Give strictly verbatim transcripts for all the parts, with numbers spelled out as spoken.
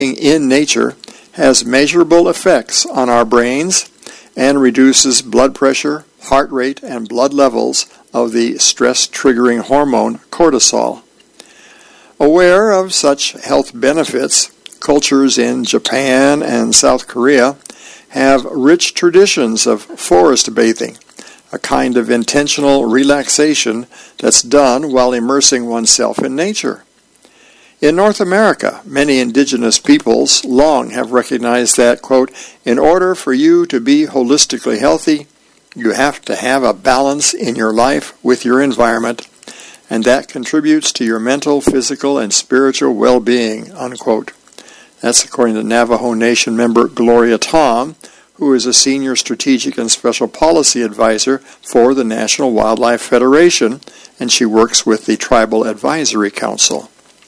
in nature has measurable effects on our brains and reduces blood pressure, heart rate, and blood levels of the stress-triggering hormone cortisol. Aware of such health benefits, cultures in Japan and South Korea have rich traditions of forest bathing, a kind of intentional relaxation that's done while immersing oneself in nature. In North America, many indigenous peoples long have recognized that, quote, in order for you to be holistically healthy, you have to have a balance in your life with your environment, and that contributes to your mental, physical, and spiritual well-being, unquote. That's according to Navajo Nation member Gloria Tom, who is a senior strategic and special policy advisor for the National Wildlife Federation, and she works with the Tribal Advisory Council.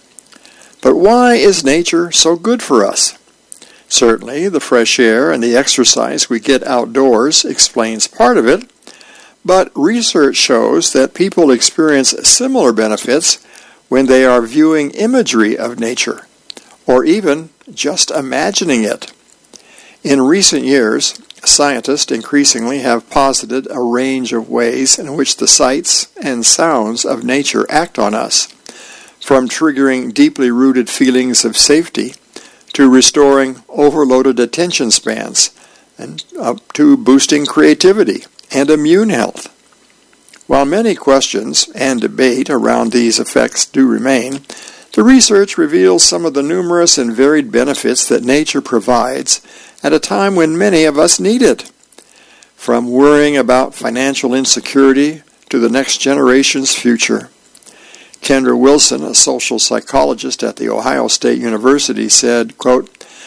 But why is nature so good for us? Certainly, the fresh air and the exercise we get outdoors explains part of it, but research shows that people experience similar benefits when they are viewing imagery of nature, or even just imagining it. In recent years, scientists increasingly have posited a range of ways in which the sights and sounds of nature act on us, from triggering deeply rooted feelings of safety to restoring overloaded attention spans and up to boosting creativity and immune health. While many questions and debate around these effects do remain, the research reveals some of the numerous and varied benefits that nature provides at a time when many of us need it. From worrying about financial insecurity to the next generation's future. Kendra Wilson, a social psychologist at The Ohio State University, said, quote,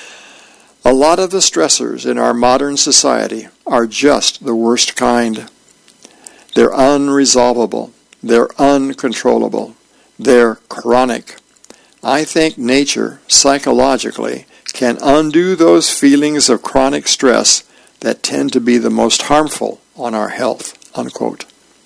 a lot of the stressors in our modern society are just the worst kind. They're unresolvable. They're uncontrollable. They're chronic. I think nature, psychologically, can undo those feelings of chronic stress that tend to be the most harmful on our health, unquote.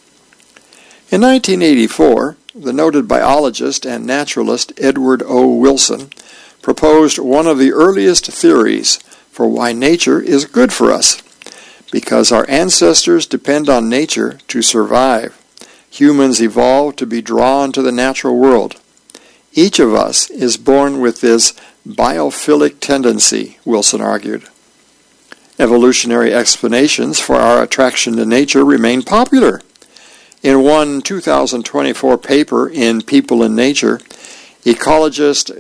In nineteen eighty-four, the noted biologist and naturalist Edward O. Wilson proposed one of the earliest theories for why nature is good for us. Because our ancestors depend on nature to survive, humans evolved to be drawn to the natural world. Each of us is born with this biophilic tendency, Wilson argued. Evolutionary explanations for our attraction to nature remain popular. In one two thousand twenty-four paper in People in Nature, ecologist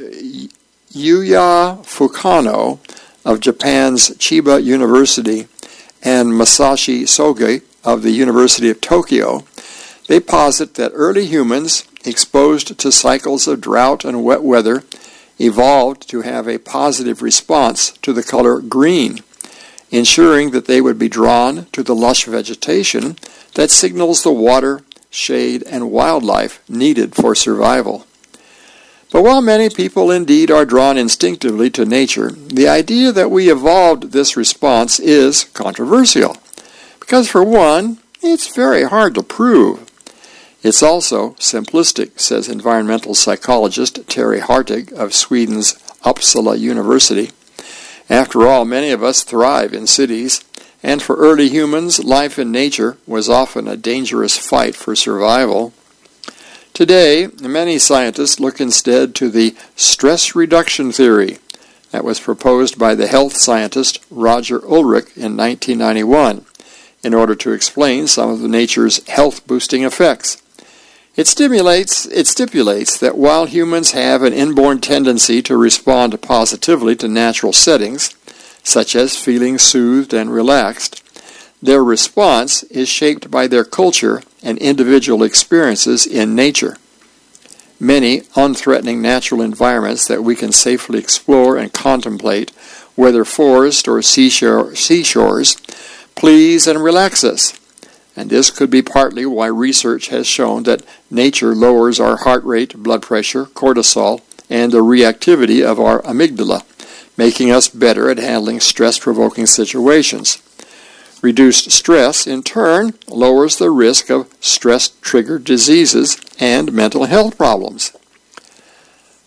Yuya Fukano of Japan's Chiba University and Masashi Soge of the University of Tokyo, they posit that early humans, exposed to cycles of drought and wet weather, evolved to have a positive response to the color green, ensuring that they would be drawn to the lush vegetation that signals the water, shade, and wildlife needed for survival. But while many people indeed are drawn instinctively to nature, the idea that we evolved this response is controversial. Because for one, it's very hard to prove. It's also simplistic, says environmental psychologist Terry Hartig of Sweden's Uppsala University. After all, many of us thrive in cities, and for early humans, life in nature was often a dangerous fight for survival. Today, many scientists look instead to the stress reduction theory that was proposed by the health scientist Roger Ulrich in nineteen ninety-one in order to explain some of nature's health-boosting effects. It stimulates, it stipulates that while humans have an inborn tendency to respond positively to natural settings, such as feeling soothed and relaxed, their response is shaped by their culture and individual experiences in nature. Many unthreatening natural environments that we can safely explore and contemplate, whether forest or seashore, seashores, please and relax us. And this could be partly why research has shown that nature lowers our heart rate, blood pressure, cortisol, and the reactivity of our amygdala, making us better at handling stress-provoking situations. Reduced stress, in turn, lowers the risk of stress-triggered diseases and mental health problems.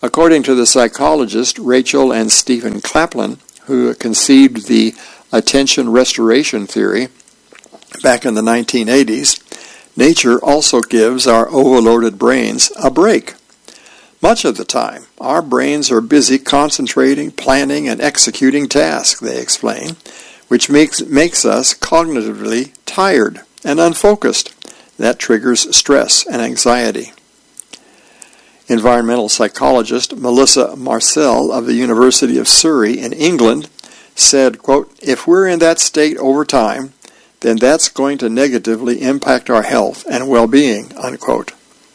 According to the psychologist Rachel and Stephen Claplin, who conceived the attention restoration theory back in the nineteen eighties, nature also gives our overloaded brains a break. Much of the time, our brains are busy concentrating, planning, and executing tasks, they explain, which makes, makes us cognitively tired and unfocused. That triggers stress and anxiety. Environmental psychologist Melissa Marcel of the University of Surrey in England said, quote, "If we're in that state over time, then that's going to negatively impact our health and well-being," unquote.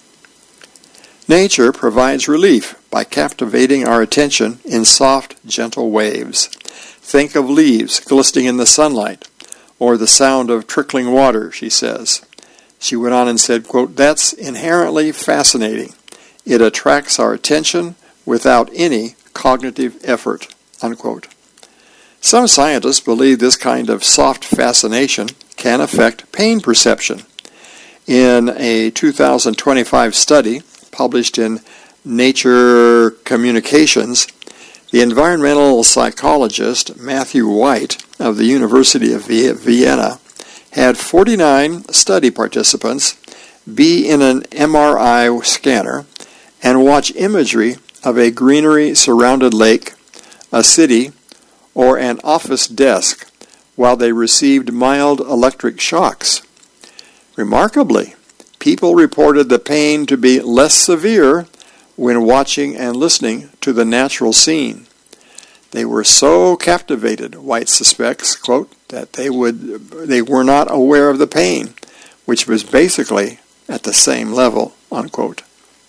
Nature provides relief by captivating our attention in soft, gentle waves. Think of leaves glistening in the sunlight, or the sound of trickling water, she says. She went on and said, quote, "That's inherently fascinating. It attracts our attention without any cognitive effort," unquote. Some scientists believe this kind of soft fascination can affect pain perception. In a two thousand twenty-five study published in Nature Communications, the environmental psychologist Matthew White of the University of Vienna had forty-nine study participants be in an M R I scanner and watch imagery of a greenery-surrounded lake, a city, or an office desk while they received mild electric shocks. Remarkably, people reported the pain to be less severe when watching and listening to the natural scene. They were so captivated, White suspects, quote, that they would they were not aware of the pain, which was basically at the same level, unquote.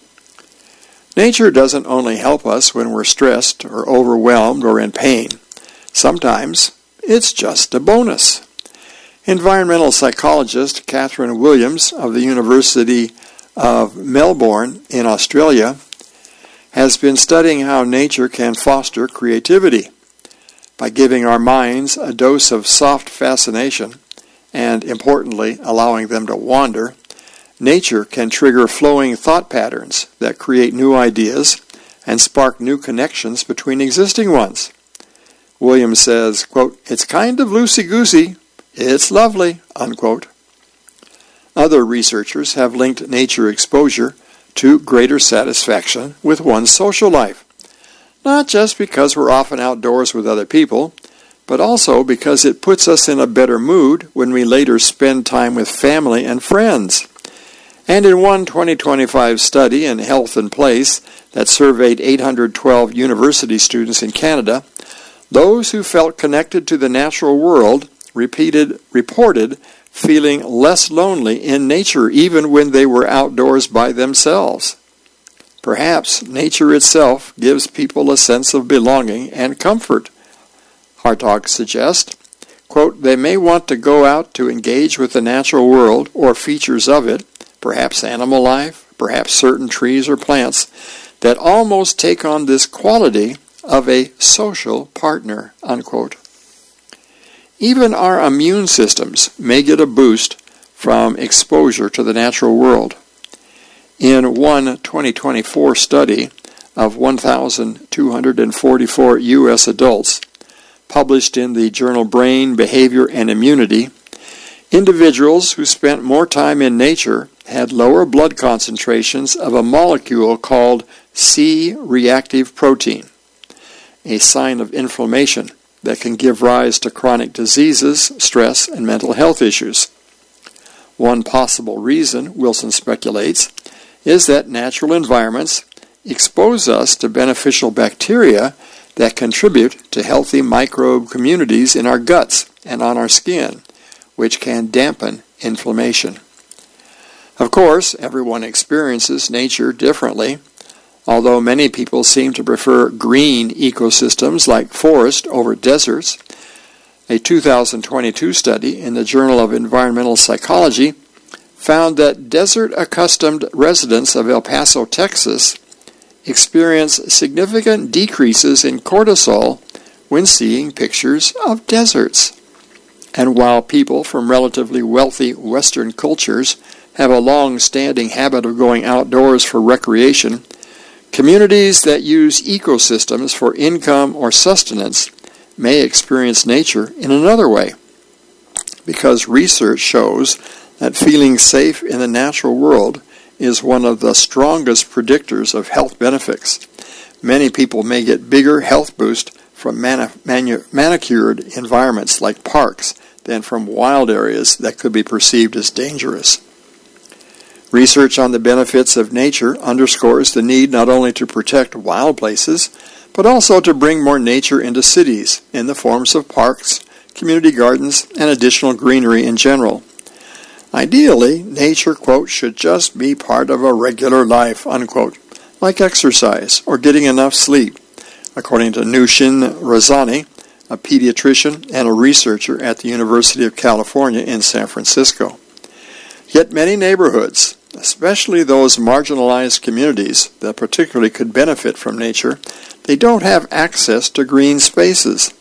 Nature doesn't only help us when we're stressed or overwhelmed or in pain. Sometimes it's just a bonus. Environmental psychologist Catherine Williams of the University of Melbourne in Australia has been studying how nature can foster creativity. By giving our minds a dose of soft fascination and, importantly, allowing them to wander, nature can trigger flowing thought patterns that create new ideas and spark new connections between existing ones. Williams says, quote, "It's kind of loosey-goosey. It's lovely," unquote. Other researchers have linked nature exposure to greater satisfaction with one's social life, not just because we're often outdoors with other people, but also because it puts us in a better mood when we later spend time with family and friends. And in one twenty twenty-five study in Health and Place that surveyed eight hundred twelve university students in Canada, those who felt connected to the natural world repeated, reported feeling less lonely in nature even when they were outdoors by themselves. Perhaps nature itself gives people a sense of belonging and comfort. Hartog suggests, quote, "They may want to go out to engage with the natural world or features of it, perhaps animal life, perhaps certain trees or plants, that almost take on this quality of a social partner," unquote. Even our immune systems may get a boost from exposure to the natural world. In one twenty twenty-four study of one thousand two hundred forty-four U S adults, published in the journal Brain, Behavior, and Immunity, individuals who spent more time in nature had lower blood concentrations of a molecule called C-reactive protein, a sign of inflammation that can give rise to chronic diseases, stress, and mental health issues. One possible reason, Wilson speculates, is that natural environments expose us to beneficial bacteria that contribute to healthy microbe communities in our guts and on our skin, which can dampen inflammation. Of course, everyone experiences nature differently. Although many people seem to prefer green ecosystems like forest over deserts, a two thousand twenty-two study in the Journal of Environmental Psychology found that desert-accustomed residents of El Paso, Texas, experience significant decreases in cortisol when seeing pictures of deserts. And while people from relatively wealthy Western cultures have a long-standing habit of going outdoors for recreation, Communities that use ecosystems for income or sustenance may experience nature in another way, because research shows that feeling safe in the natural world is one of the strongest predictors of health benefits. Many people may get bigger health boost from mani- manu- manicured environments like parks than from wild areas that could be perceived as dangerous. Research on the benefits of nature underscores the need not only to protect wild places, but also to bring more nature into cities in the forms of parks, community gardens, and additional greenery in general. Ideally, nature, quote, should just be part of a regular life, unquote, like exercise or getting enough sleep, according to Nushin Razani, a pediatrician and a researcher at the University of California in San Francisco. Yet many neighborhoods, especially those marginalized communities that particularly could benefit from nature, they don't have access to green spaces.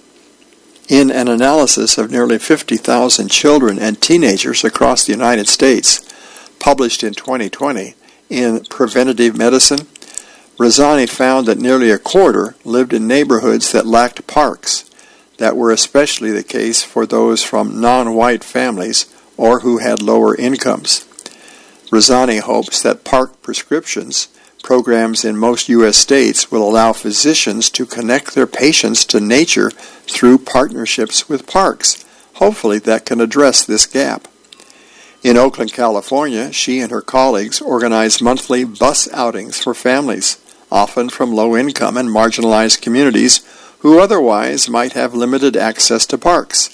In an analysis of nearly fifty thousand children and teenagers across the United States, published in twenty twenty in Preventative Medicine, Razani found that nearly a quarter lived in neighborhoods that lacked parks, that were especially the case for those from non-white families or who had lower incomes. Razani hopes that park prescriptions programs in most U S states will allow physicians to connect their patients to nature through partnerships with parks. Hopefully that can address this gap. In Oakland, California, she and her colleagues organize monthly bus outings for families, often from low-income and marginalized communities who otherwise might have limited access to parks.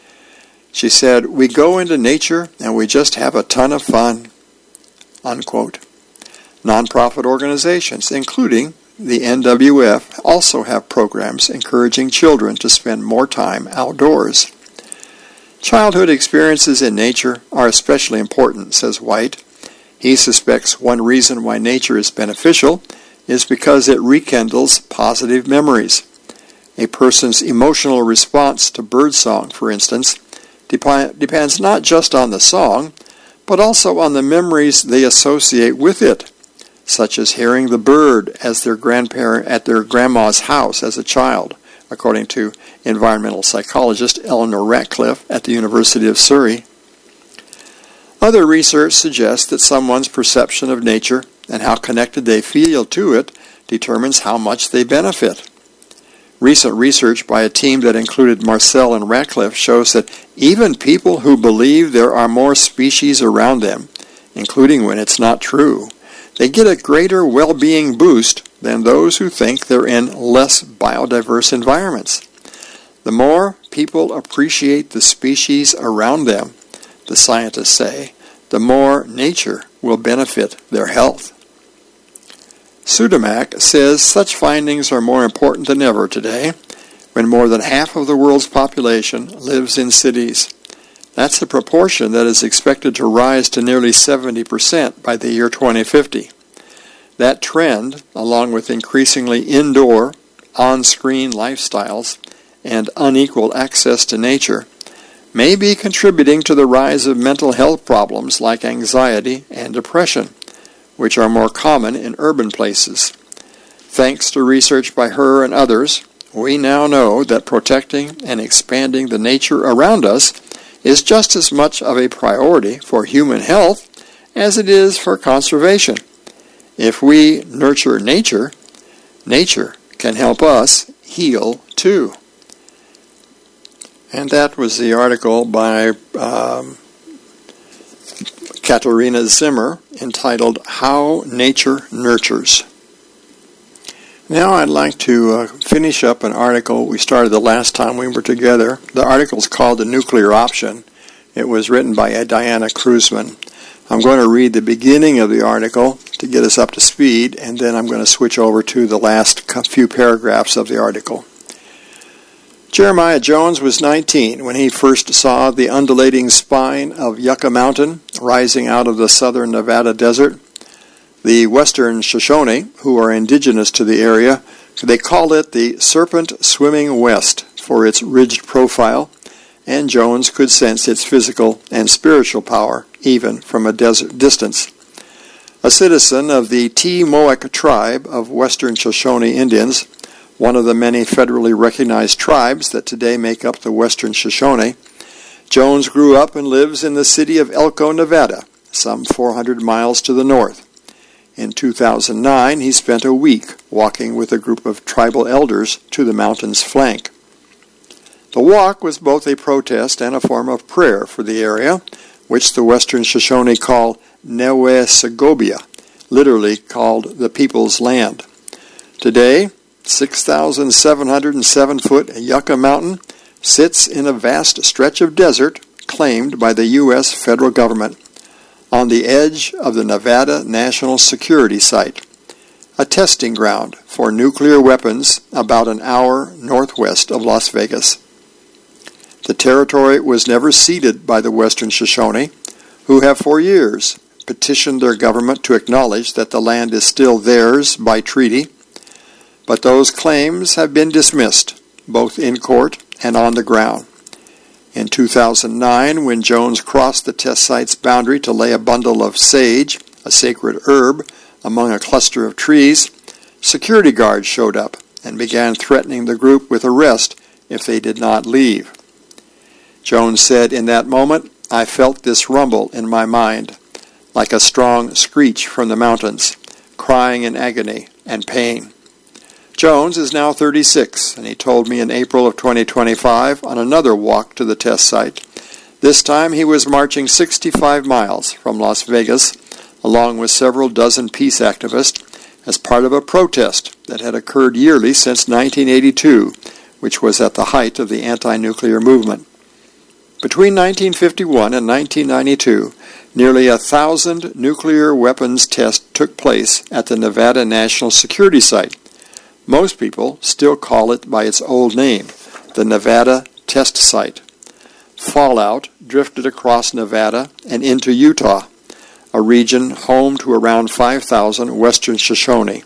She said, "We go into nature and we just have a ton of fun," unquote. Nonprofit organizations, including the N W F, also have programs encouraging children to spend more time outdoors. Childhood experiences in nature are especially important, says White. He suspects one reason why nature is beneficial is because it rekindles positive memories. A person's emotional response to birdsong, for instance, dep- depends not just on the song, but also on the memories they associate with it, such as hearing the bird as their grandparent at their grandma's house as a child, according to environmental psychologist Eleanor Ratcliffe at the University of Surrey. Other research suggests that someone's perception of nature and how connected they feel to it determines how much they benefit. Recent research by a team that included Marcel and Ratcliffe shows that even people who believe there are more species around them, including when it's not true, they get a greater well-being boost than those who think they're in less biodiverse environments. The more people appreciate the species around them, the scientists say, the more nature will benefit their health. Sudamak says such findings are more important than ever today, when more than half of the world's population lives in cities. That's a proportion that is expected to rise to nearly seventy percent by the year twenty fifty. That trend, along with increasingly indoor, on-screen lifestyles and unequal access to nature, may be contributing to the rise of mental health problems like anxiety and depression, which are more common in urban places. Thanks to research by her and others, we now know that protecting and expanding the nature around us is just as much of a priority for human health as it is for conservation. If we nurture nature, nature can help us heal too. And that was the article by um, Katharina Zimmer entitled How Nature Nurtures. Now I'd like to uh, finish up an article we started the last time we were together. The article is called The Nuclear Option. It was written by uh, Diana Kruzman. I'm going to read the beginning of the article to get us up to speed, and then I'm going to switch over to the last few paragraphs of the article. Jeremiah Jones was nineteen when he first saw the undulating spine of Yucca Mountain rising out of the southern Nevada desert. The Western Shoshone, who are indigenous to the area, they call it the Serpent Swimming West for its ridged profile, and Jones could sense its physical and spiritual power even from a desert distance. A citizen of the T-Moak tribe of Western Shoshone Indians, one of the many federally recognized tribes that today make up the Western Shoshone, Jones grew up and lives in the city of Elko, Nevada, some four hundred miles to the north. In two thousand nine, he spent a week walking with a group of tribal elders to the mountain's flank. The walk was both a protest and a form of prayer for the area, which the Western Shoshone call Newe-Segobia, literally called the People's Land. Today, six thousand seven hundred seven foot Yucca Mountain sits in a vast stretch of desert claimed by the U S federal government on the edge of the Nevada National Security Site, a testing ground for nuclear weapons about an hour northwest of Las Vegas. The territory was never ceded by the Western Shoshone, who have for years petitioned their government to acknowledge that the land is still theirs by treaty, but those claims have been dismissed, both in court and on the ground. In two thousand nine, when Jones crossed the test site's boundary to lay a bundle of sage, a sacred herb, among a cluster of trees, security guards showed up and began threatening the group with arrest if they did not leave. Jones said, "In that moment, I felt this rumble in my mind, like a strong screech from the mountains, crying in agony and pain." Jones is now thirty-six, and he told me in April of twenty twenty-five on another walk to the test site. This time he was marching sixty-five miles from Las Vegas, along with several dozen peace activists, as part of a protest that had occurred yearly since nineteen eighty-two, which was at the height of the anti-nuclear movement. Between nineteen fifty-one and nineteen ninety-two, nearly a thousand nuclear weapons tests took place at the Nevada National Security Site. Most people still call it by its old name, the Nevada Test Site. Fallout drifted across Nevada and into Utah, a region home to around five thousand Western Shoshone.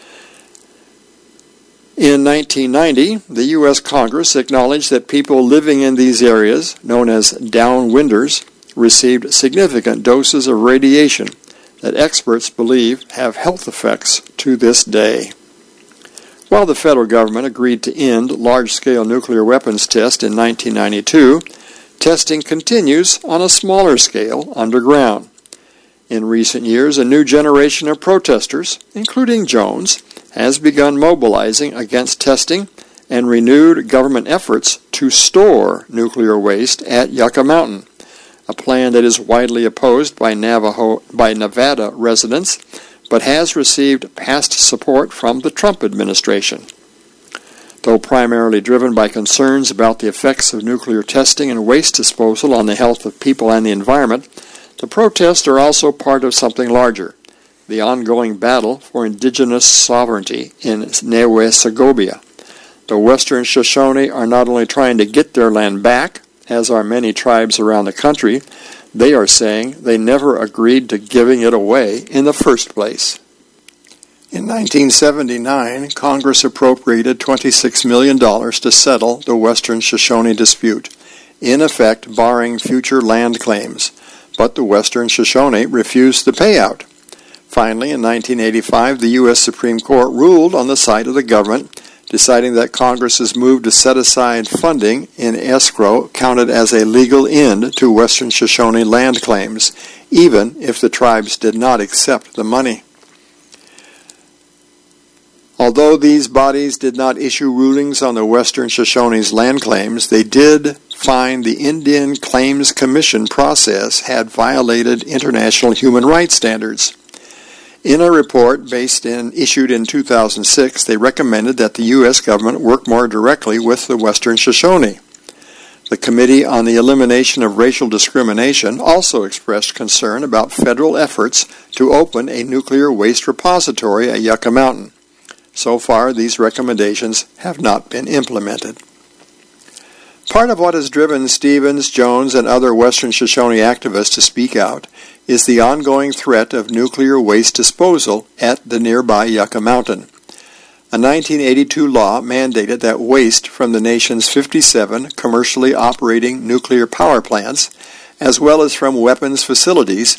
In nineteen ninety, the U S Congress acknowledged that people living in these areas, known as downwinders, received significant doses of radiation that experts believe have health effects to this day. While the federal government agreed to end large-scale nuclear weapons tests in nineteen ninety-two, testing continues on a smaller scale underground. In recent years, a new generation of protesters, including Jones, has begun mobilizing against testing and renewed government efforts to store nuclear waste at Yucca Mountain, a plan that is widely opposed by Navajo, by Nevada residents, but has received past support from the Trump administration. Though primarily driven by concerns about the effects of nuclear testing and waste disposal on the health of people and the environment, the protests are also part of something larger, the ongoing battle for indigenous sovereignty in Newe-Segobia. The Western Shoshone are not only trying to get their land back, as are many tribes around the country, they are saying they never agreed to giving it away in the first place. In nineteen seventy-nine, Congress appropriated twenty-six million dollars to settle the Western Shoshone dispute, in effect barring future land claims, but the Western Shoshone refused the payout. Finally, in nineteen eighty-five, the U S Supreme Court ruled on the side of the government, deciding that Congress's move to set aside funding in escrow counted as a legal end to Western Shoshone land claims, even if the tribes did not accept the money. Although these bodies did not issue rulings on the Western Shoshone's land claims, they did find the Indian Claims Commission process had violated international human rights standards. In a report based in, issued in two thousand six, they recommended that the U S government work more directly with the Western Shoshone. The Committee on the Elimination of Racial Discrimination also expressed concern about federal efforts to open a nuclear waste repository at Yucca Mountain. So far, these recommendations have not been implemented. Part of what has driven Stevens, Jones, and other Western Shoshone activists to speak out is the ongoing threat of nuclear waste disposal at the nearby Yucca Mountain. A nineteen eighty-two law mandated that waste from the nation's fifty-seven commercially operating nuclear power plants, as well as from weapons facilities,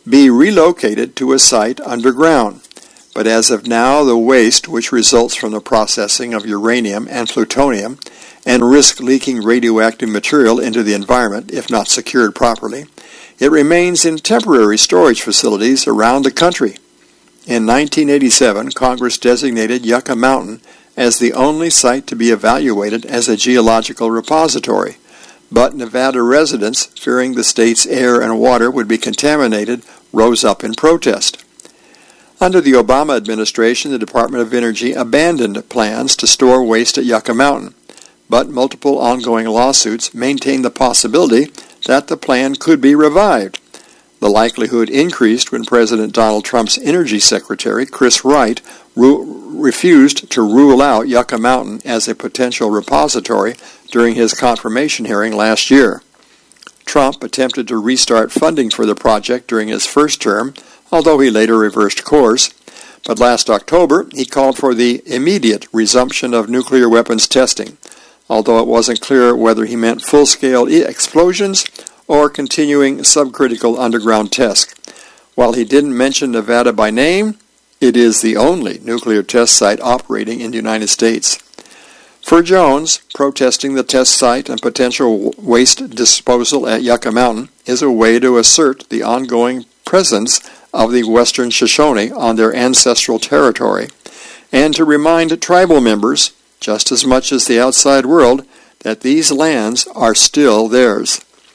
be relocated to a site underground. But as of now, the waste which results from the processing of uranium and plutonium and risk leaking radioactive material into the environment if not secured properly, it remains in temporary storage facilities around the country. In nineteen eighty-seven, Congress designated Yucca Mountain as the only site to be evaluated as a geological repository, but Nevada residents, fearing the state's air and water would be contaminated, rose up in protest. Under the Obama administration, the Department of Energy abandoned plans to store waste at Yucca Mountain, but multiple ongoing lawsuits maintain the possibility that the plan could be revived. The likelihood increased when President Donald Trump's Energy Secretary, Chris Wright, ru- refused to rule out Yucca Mountain as a potential repository during his confirmation hearing last year. Trump attempted to restart funding for the project during his first term, although he later reversed course. But last October, he called for the immediate resumption of nuclear weapons testing, although it wasn't clear whether he meant full-scale explosions or continuing subcritical underground tests. While he didn't mention Nevada by name, it is the only nuclear test site operating in the United States. For Jones, protesting the test site and potential waste disposal at Yucca Mountain is a way to assert the ongoing presence of the Western Shoshone on their ancestral territory, and to remind tribal members, just as much as the outside world, that these lands are still theirs.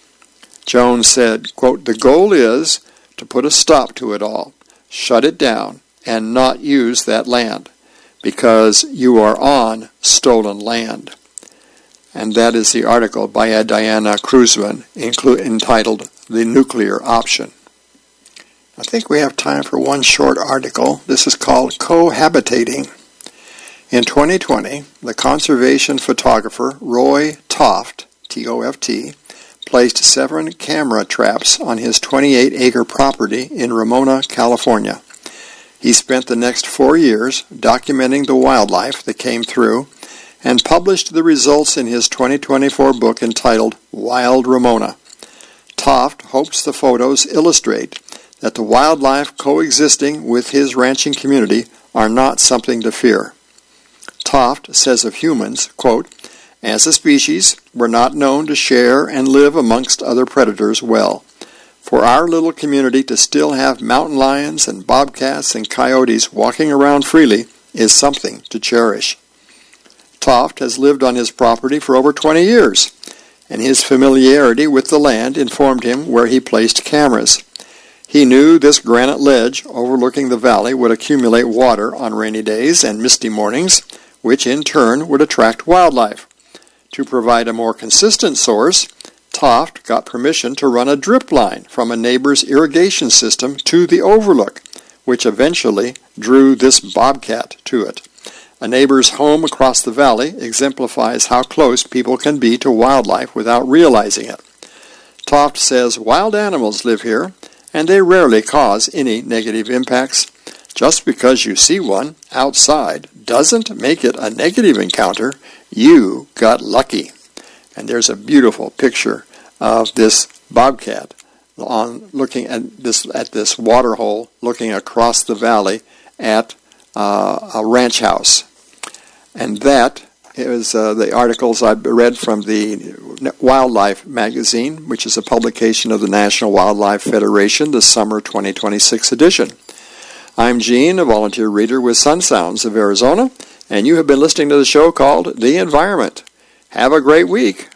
Jones said, quote, "The goal is to put a stop to it all, shut it down, and not use that land, because you are on stolen land." And that is the article by Diana Kruzman entitled "The Nuclear Option." I think we have time for one short article. This is called Cohabitating. In twenty twenty, the conservation photographer Roy Toft, T O F T, placed seven camera traps on his twenty-eight acre property in Ramona, California. He spent the next four years documenting the wildlife that came through and published the results in his twenty twenty-four book entitled Wild Ramona. Toft hopes the photos illustrate that the wildlife coexisting with his ranching community are not something to fear. Toft says of humans, quote, "As a species, we're not known to share and live amongst other predators well. For our little community to still have mountain lions and bobcats and coyotes walking around freely is something to cherish." Toft has lived on his property for over twenty years, and his familiarity with the land informed him where he placed cameras. He knew this granite ledge overlooking the valley would accumulate water on rainy days and misty mornings, which in turn would attract wildlife. To provide a more consistent source, Toft got permission to run a drip line from a neighbor's irrigation system to the overlook, which eventually drew this bobcat to it. A neighbor's home across the valley exemplifies how close people can be to wildlife without realizing it. Toft says wild animals live here, and they rarely cause any negative impacts. Just because you see one outside doesn't make it a negative encounter. You got lucky. And there's a beautiful picture of this bobcat on looking at this at this water hole, looking across the valley at uh, a ranch house. And that is uh, the articles I read from the Wildlife magazine, which is a publication of the National Wildlife Federation, the summer twenty twenty-six edition. I'm Gene, a volunteer reader with Sun Sounds of Arizona, and you have been listening to the show called The Environment. Have a great week.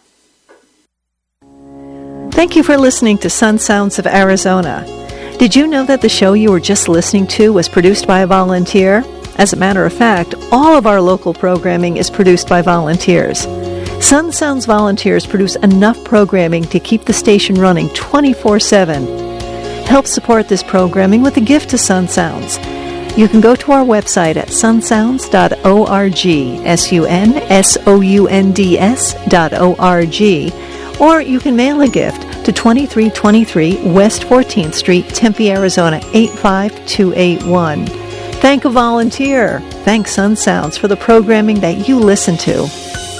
Thank you for listening to Sun Sounds of Arizona. Did you know that the show you were just listening to was produced by a volunteer? As a matter of fact, all of our local programming is produced by volunteers. Sun Sounds volunteers produce enough programming to keep the station running twenty-four seven. Help support this programming with a gift to Sun Sounds. You can go to our website at sun sounds dot org, S U N S O U N D S dot O R G, or you can mail a gift to twenty-three twenty-three West fourteenth Street, Tempe, Arizona, eight five two eight one. Thank a volunteer. Thank Sun Sounds for the programming that you listen to.